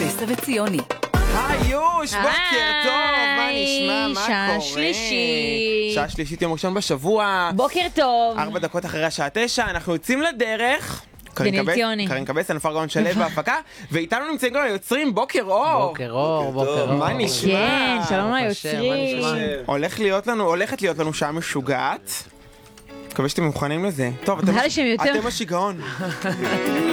דסה וציוני. היוש, בוקר טוב, מה נשמע, מה קורה? שעה שלישית. שעה שלישית, יום ראשון בשבוע. בוקר טוב. 4 דקות אחרי השעה 9, אנחנו יוצאים לדרך. דניאל ציוני. קרין קבס, הנפר גאון שלב בהפקה, ואיתנו נמצאים גם היוצרים, בוקר אור. בוקר אור. מה נשמע? כן, שלום ליוצרים. הולכת להיות לנו שעה משוגעת. מקווה שאתם מוכנים לזה. טוב, נראה לי שהם יותר- אתם השיגעון.